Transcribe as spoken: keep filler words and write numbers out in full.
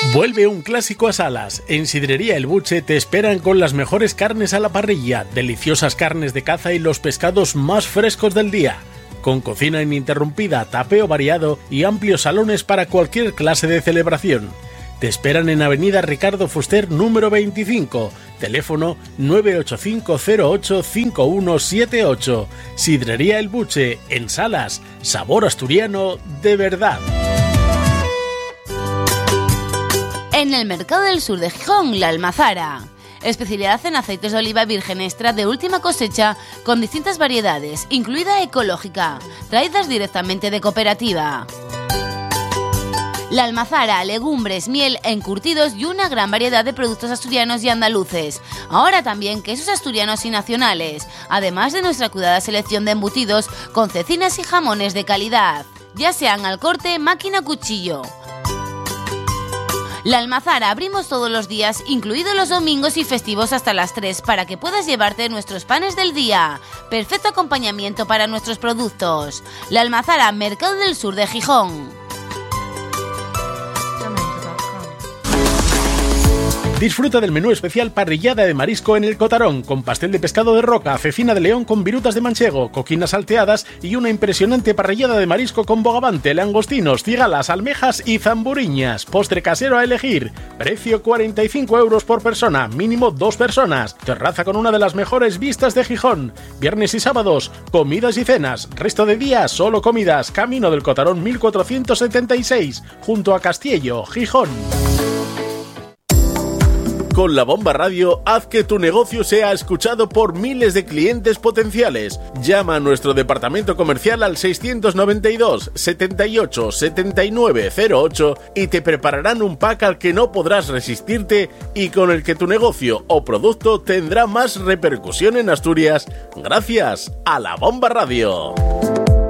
Vuelve un clásico a Salas. En Sidrería El Buche te esperan con las mejores carnes a la parrilla, deliciosas carnes de caza y los pescados más frescos del día. Con cocina ininterrumpida, tapeo variado y amplios salones para cualquier clase de celebración. Te esperan en Avenida Ricardo Fuster número veinticinco, teléfono nueve ocho cinco cero ocho cinco uno siete ocho. Sidrería El Buche, en Salas, sabor asturiano de verdad. En el Mercado del Sur de Gijón, La Almazara. Especialidad en aceites de oliva virgen extra de última cosecha con distintas variedades, incluida ecológica, traídas directamente de cooperativa. La Almazara, legumbres, miel, encurtidos y una gran variedad de productos asturianos y andaluces. Ahora también quesos asturianos y nacionales, además de nuestra cuidada selección de embutidos con cecinas y jamones de calidad, ya sean al corte, máquina o cuchillo. La Almazara abrimos todos los días, incluidos los domingos y festivos hasta las tres, para que puedas llevarte nuestros panes del día. Perfecto acompañamiento para nuestros productos. La Almazara, Mercado del Sur de Gijón. Disfruta del menú especial parrillada de marisco en el Cotarón, con pastel de pescado de roca, cecina de león con virutas de manchego, coquinas salteadas y una impresionante parrillada de marisco con bogavante, langostinos, cigalas, almejas y zamburiñas. Postre casero a elegir. Precio cuarenta y cinco euros por persona, mínimo dos personas. Terraza con una de las mejores vistas de Gijón. Viernes y sábados, comidas y cenas. Resto de día, solo comidas. Camino del Cotarón mil cuatrocientos setenta y seis, junto a Castiello, Gijón. Con La Bomba Radio, haz que tu negocio sea escuchado por miles de clientes potenciales. Llama a nuestro departamento comercial al seiscientos noventa y dos, setenta y ocho, setenta y nueve cero ocho y te prepararán un pack al que no podrás resistirte y con el que tu negocio o producto tendrá más repercusión en Asturias gracias a La Bomba Radio.